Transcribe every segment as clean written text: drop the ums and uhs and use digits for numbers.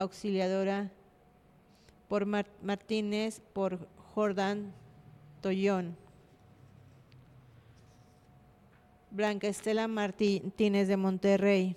Auxiliadora, por Martínez, por Jordán Tollón. Blanca Estela Martínez de Monterrey.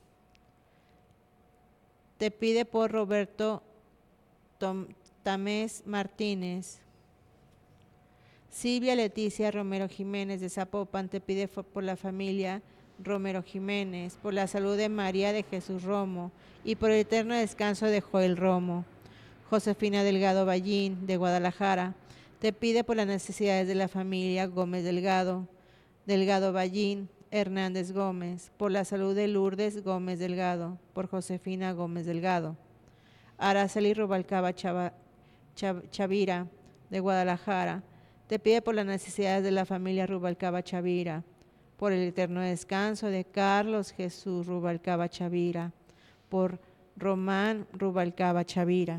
Te pide por Roberto Tamés Martínez. Silvia Leticia Romero Jiménez de Zapopan te pide por la familia Romero Jiménez, por la salud de María de Jesús Romo y por el eterno descanso de Joel Romo. Josefina Delgado Ballín de Guadalajara te pide por las necesidades de la familia Gómez Delgado Ballín, Hernández Gómez, por la salud de Lourdes Gómez Delgado, por Josefina Gómez Delgado. Araceli Rubalcaba Chavira de Guadalajara te pide por las necesidades de la familia Rubalcaba Chavira, por el eterno descanso de Carlos Jesús Rubalcaba Chavira, por Román Rubalcaba Chavira.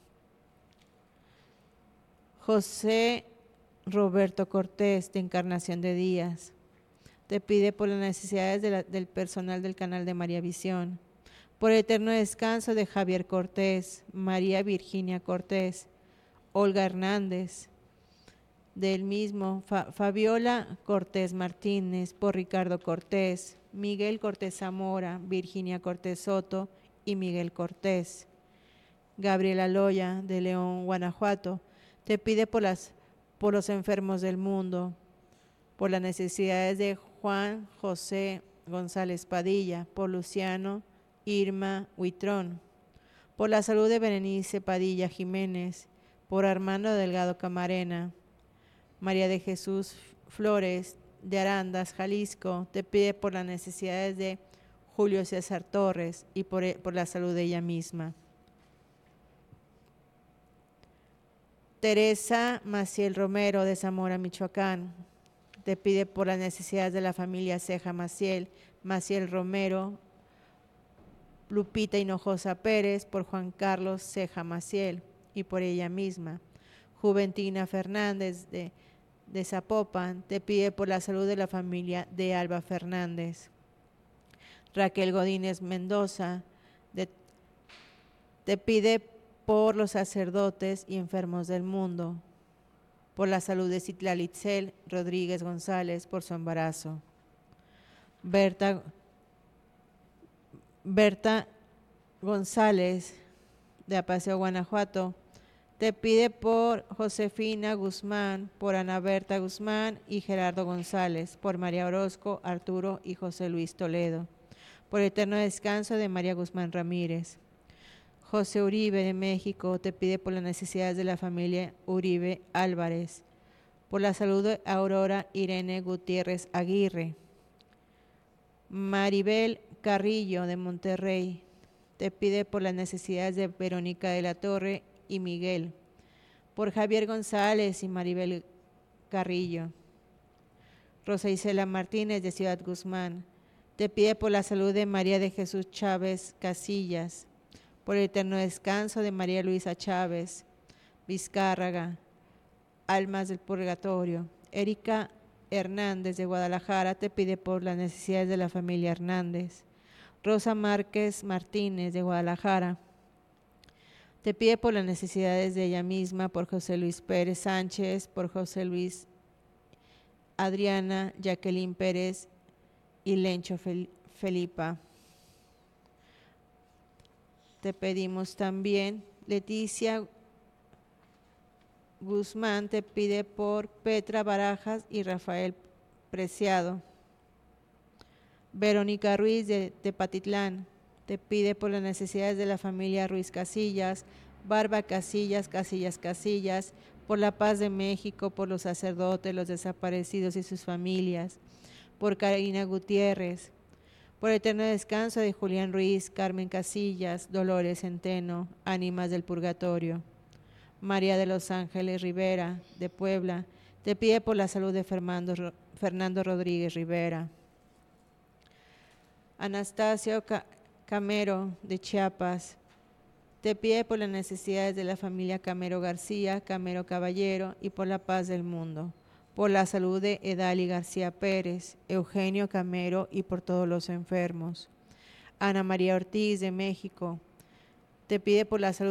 José Roberto Cortés de Encarnación de Díaz te pide por las necesidades del personal del canal de María Visión, por el eterno descanso de Javier Cortés, María Virginia Cortés, Olga Hernández, del mismo Fabiola Cortés Martínez, por Ricardo Cortés, Miguel Cortés Zamora, Virginia Cortés Soto y Miguel Cortés. Gabriela Loya de León, Guanajuato, te pide por los enfermos del mundo, por las necesidades de Juan José González Padilla, por Luciano Irma Huitrón, por la salud de Berenice Padilla Jiménez, por Armando Delgado Camarena. María de Jesús Flores de Arandas, Jalisco, te pide por las necesidades de Julio César Torres y por la salud de ella misma. Teresa Maciel Romero de Zamora, Michoacán, te pide por las necesidades de la familia Ceja Maciel, Maciel Romero, Lupita Hinojosa Pérez, por Juan Carlos Ceja Maciel y por ella misma. Juventina Fernández de Zapopan te pide por la salud de la familia de Alba Fernández. Raquel Godínez Mendoza te pide por los sacerdotes y enfermos del mundo, por la salud de Citlalitzel Rodríguez González, por su embarazo. Berta González de Apaseo, Guanajuato, te pide por Josefina Guzmán, por Ana Berta Guzmán y Gerardo González, por María Orozco, Arturo y José Luis Toledo, por el eterno descanso de María Guzmán Ramírez. José Uribe de México te pide por las necesidades de la familia Uribe Álvarez, por la salud de Aurora Irene Gutiérrez Aguirre. Maribel Carrillo de Monterrey te pide por las necesidades de Verónica de la Torre y Miguel, por Javier González y Maribel Carrillo. Rosa Isela Martínez de Ciudad Guzmán te pide por la salud de María de Jesús Chávez Casillas, por el eterno descanso de María Luisa Chávez Vizcárraga, Almas del Purgatorio. Erika Hernández de Guadalajara te pide por las necesidades de la familia Hernández. Rosa Márquez Martínez de Guadalajara te pide por las necesidades de ella misma, por José Luis Pérez Sánchez, por José Luis Adriana Jacqueline Pérez y Lencho Felipa. Te pedimos también, Leticia Guzmán te pide por Petra Barajas y Rafael Preciado. Verónica Ruiz de Tepatitlán te pide por las necesidades de la familia Ruiz Casillas, Barba Casillas, Casillas, por la paz de México, por los sacerdotes, los desaparecidos y sus familias, por Karina Gutiérrez, por el eterno descanso de Julián Ruiz, Carmen Casillas, Dolores Centeno, ánimas del purgatorio. María de los Ángeles Rivera, de Puebla, te pide por la salud de Fernando Rodríguez Rivera. Anastasio Camero, de Chiapas, te pide por las necesidades de la familia Camero García, Camero Caballero y por la paz del mundo, por la salud de Edali García Pérez, Eugenio Camero y por todos los enfermos. Ana María Ortiz, de México, te pide por la salud